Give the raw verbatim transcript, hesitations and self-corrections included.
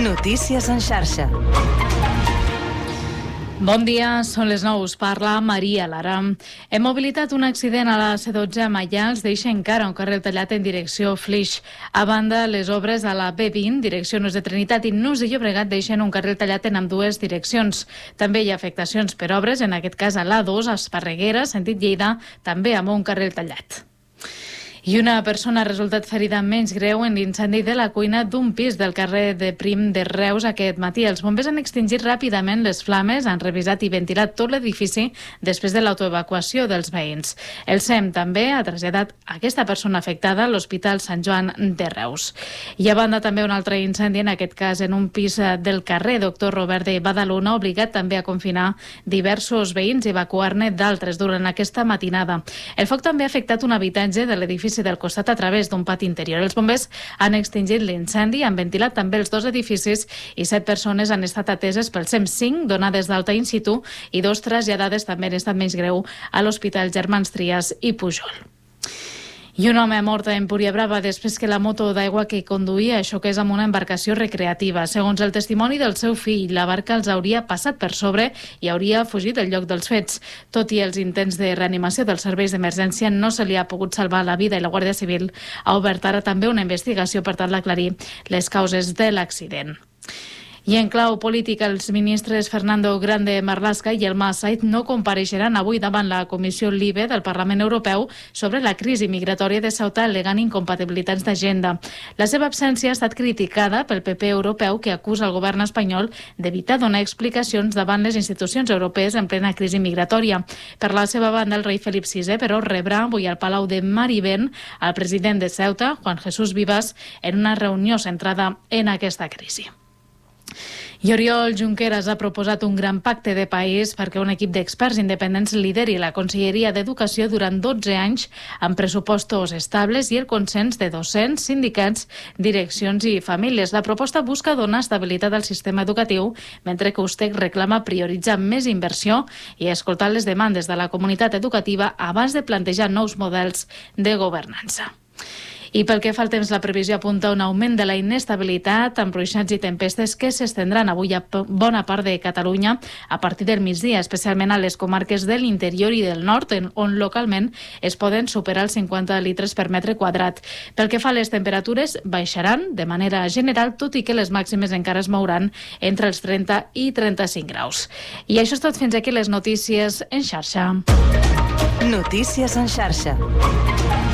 Notícies en xarxa. Bon dia, són les nou, us parla Maria Lara. Hem mobilitat un accident a la C dotze a Maials, deixa encara un carril tallat en direcció Flix. A banda, les obres a la B vint, direcció Nus de Trinitat i Nus de Llobregat, deixen un carril tallat en ambdues direccions. També hi ha afectacions per obres, en aquest cas a l'A dos, a Esparreguera, sentit Lleida, també amb un carril tallat. I una persona ha resultat ferida menys greu en l'incendi de la cuina d'un pis del carrer de Prim de Reus aquest matí. Els bombers han extingit ràpidament les flames, han revisat i ventilat tot l'edifici després de l'autoevacuació dels veïns. El S E M també ha traslladat aquesta persona afectada a l'Hospital Sant Joan de Reus. I a banda també un altre incendi, en aquest cas en un pis del carrer Doctor Robert de Badalona, obligat també a confinar diversos veïns i evacuar-ne d'altres durant aquesta matinada. El foc també ha afectat un habitatge de l'edifici del costat a través d'un pati interior. Els bombers han extingit l'incendi, han ventilat també els dos edificis i set persones han estat ateses pel C E M cinc, donades d'alta in situ, i dos traslladades també en estat menys greu a l'Hospital Germans Trias i Pujol. I un home mort a Empuriabrava després que la moto d'aigua que conduïa xoqués amb una embarcació recreativa. Segons el testimoni del seu fill, la barca els hauria passat per sobre i hauria fugit del lloc dels fets. Tot i els intents de reanimació dels serveis d'emergència, no se li ha pogut salvar la vida i la Guàrdia Civil ha obert ara també una investigació per tal d'aclarir les causes de l'accident. I en clau política, els ministres Fernando Grande Marlaska i Elma Said no compareixeran avui davant la Comissió LIBE del Parlament Europeu sobre la crisi migratòria de Ceuta, al·legant incompatibilitats d'agenda. La seva absència ha estat criticada pel P P europeu, que acusa el govern espanyol d'evitar donar explicacions davant les institucions europees en plena crisi migratòria. Per la seva banda, el rei Felip sisè, però, rebrà avui al Palau de Marivent al president de Ceuta, Juan Jesús Vivas, en una reunió centrada en aquesta crisi. I Oriol Junqueras ha proposat un gran pacte de país perquè un equip d'experts independents lideri la Conselleria d'Educació durant dotze anys amb pressupostos estables i el consens de docents, sindicats, direccions i famílies. La proposta busca donar estabilitat al sistema educatiu, mentre que USTEC reclama prioritzar més inversió i escoltar les demandes de la comunitat educativa abans de plantejar nous models de governança. I pel que fa al temps, la previsió apunta un augment de la inestabilitat amb ruixats i tempestes que s'estendran avui a bona part de Catalunya a partir del migdia, especialment a les comarques de l'interior i del nord, on localment es poden superar els cinquanta litres per metre quadrat. Pel que fa a les temperatures, baixaran de manera general, tot i que les màximes encara es mouran entre els trenta i trenta-cinc graus. I això és tot, fins aquí les notícies en xarxa. Notícies en xarxa.